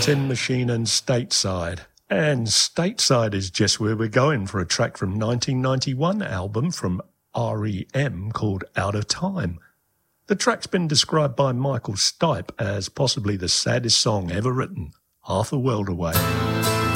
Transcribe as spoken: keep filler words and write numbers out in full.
Tin Machine and Stateside. And Stateside is just where we're going for a track from nineteen ninety-one album from R E M called Out of Time. The track's been described by Michael Stipe as possibly the saddest song ever written, Half a World Away.